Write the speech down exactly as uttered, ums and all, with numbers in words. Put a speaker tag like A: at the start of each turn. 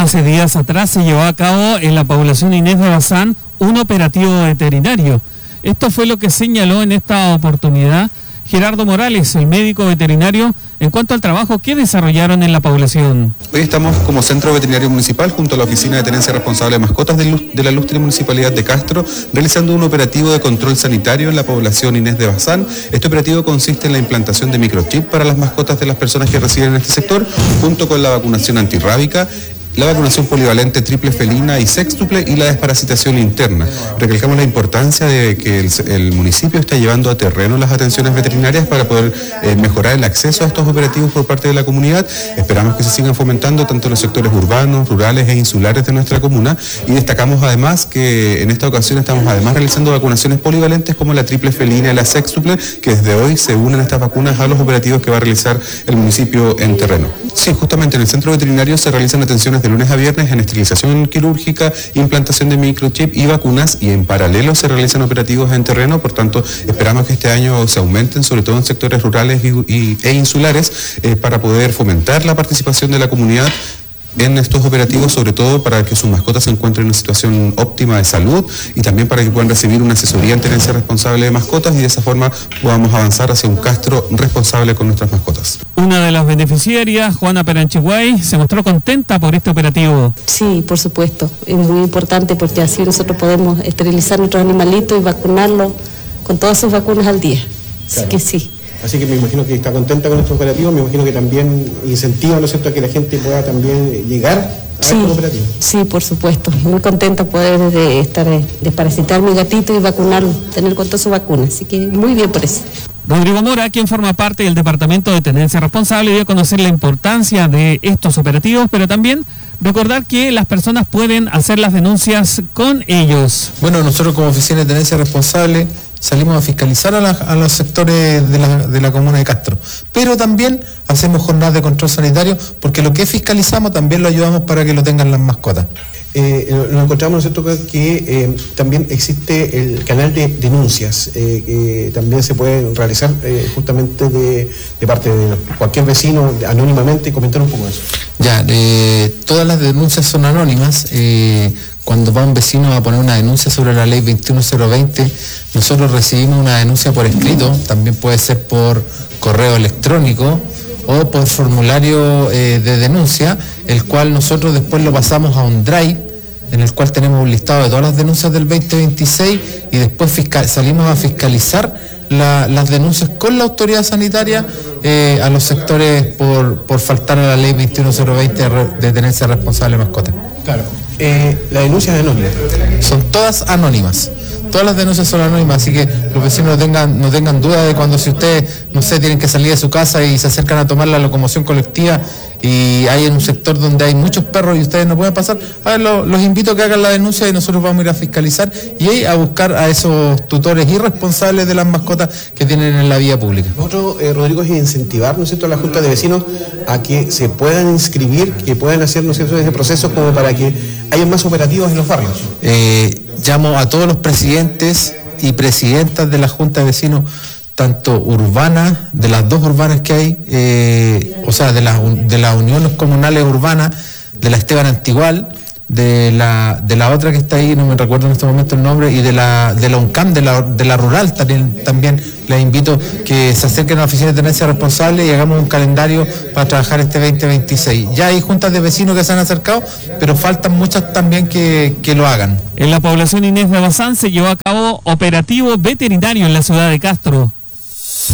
A: Hace días atrás se llevó a cabo en la población Inés de Bazán un operativo veterinario. Esto fue lo que señaló en esta oportunidad Gerardo Morales, el médico veterinario, en cuanto al trabajo que desarrollaron en la población.
B: Hoy estamos como Centro Veterinario Municipal junto a la Oficina de Tenencia Responsable de Mascotas de la ilustre Municipalidad de Castro, realizando un operativo de control sanitario en la población Inés de Bazán. Este operativo consiste en la implantación de microchip para las mascotas de las personas que residen en este sector, junto con la vacunación antirrábica, la vacunación polivalente triple felina y sextuple y la desparasitación interna. Recalcamos la importancia de que el, el municipio está llevando a terreno las atenciones veterinarias para poder eh, mejorar el acceso a estos operativos por parte de la comunidad. Esperamos que se sigan fomentando tanto en los sectores urbanos, rurales e insulares de nuestra comuna, y destacamos además que en esta ocasión estamos además realizando vacunaciones polivalentes como la triple felina y la sextuple, que desde hoy se unen estas vacunas a los operativos que va a realizar el municipio en terreno. Sí, justamente en el centro veterinario se realizan atenciones de lunes a viernes en esterilización quirúrgica, implantación de microchip y vacunas, y en paralelo se realizan operativos en terreno. Por tanto, esperamos que este año se aumenten, sobre todo en sectores rurales y, y, e insulares, eh, para poder fomentar la participación de la comunidad en estos operativos, sobre todo para que sus mascotas se encuentren en una situación óptima de salud y también para que puedan recibir una asesoría en tenencia responsable de mascotas, y de esa forma podamos avanzar hacia un Castro responsable con nuestras mascotas.
A: Una de las beneficiarias, Juana Peranchiguay, se mostró contenta por este operativo.
C: Sí, por supuesto, es muy importante porque así nosotros podemos esterilizar nuestros animalitos y vacunarlos con todas sus vacunas al día. Claro. Así que sí.
D: Así que me imagino que está contenta con estos operativos, me imagino que también incentiva, ¿no es cierto?, a que la gente pueda también llegar a
C: sí,
D: estos operativos.
C: Sí, por supuesto, muy contenta poder de estar, desparasitar mi gatito y vacunarlo, tener con toda su vacuna, así que muy bien por eso.
A: Rodrigo Mora, quien forma parte del Departamento de Tenencia Responsable, dio a conocer la importancia de estos operativos, pero también recordar que las personas pueden hacer las denuncias con ellos.
E: Bueno, nosotros como Oficina de Tenencia Responsable salimos a fiscalizar a, la, a los sectores de la, de la comuna de Castro, pero también hacemos jornadas de control sanitario, porque lo que fiscalizamos también lo ayudamos para que lo tengan las mascotas.
D: Eh, nos encontramos, ¿no es cierto?, que eh, también existe el canal de denuncias, eh, que también se puede realizar eh, justamente de, de parte de cualquier vecino, anónimamente. Comentar un poco eso.
E: Ya, eh, todas las denuncias son anónimas. Eh, cuando va un vecino a poner una denuncia sobre la ley veintiuno cero veinte, nosotros recibimos una denuncia por escrito, también puede ser por correo electrónico o por formulario eh, de denuncia, el cual nosotros después lo pasamos a un drive, en el cual tenemos un listado de todas las denuncias del veinte veintiséis, y después fiscal, salimos a fiscalizar la, las denuncias con la autoridad sanitaria eh, a los sectores por, por faltar a la ley veintiuno cero veinte de tenencia responsable de mascotas.
D: Claro. Eh, ¿La denuncia es anónima?
E: Son todas anónimas. Todas las denuncias son anónimas, así que los vecinos no tengan, no tengan duda de cuando, si ustedes, no sé, tienen que salir de su casa y se acercan a tomar la locomoción colectiva y hay en un sector donde hay muchos perros y ustedes no pueden pasar, a ver, lo, los invito a que hagan la denuncia y nosotros vamos a ir a fiscalizar y a buscar a esos tutores irresponsables de las mascotas que tienen en la vía pública.
D: Lo otro, eh, Rodrigo, es incentivar, ¿no es cierto?, a la Junta de Vecinos a que se puedan inscribir, que puedan hacer, ¿no es cierto?, ese proceso como para que haya más operativos en los barrios.
E: Eh, llamo a todos los presidentes y presidentas de la Junta de Vecinos, tanto urbanas, de las dos urbanas que hay, eh, o sea, de las de las uniones comunales urbanas, de la Esteban Antigual, de la de la otra que está ahí, no me recuerdo en este momento el nombre, y de la de la UNCAM, de la de la rural también, también les invito que se acerquen a la Oficina de Tenencia Responsable y hagamos un calendario para trabajar este veinte veintiséis. Ya hay juntas de vecinos que se han acercado, pero faltan muchas también que, que lo hagan.
A: En la población Inés de Bazán se llevó a cabo operativo veterinario en la ciudad de Castro.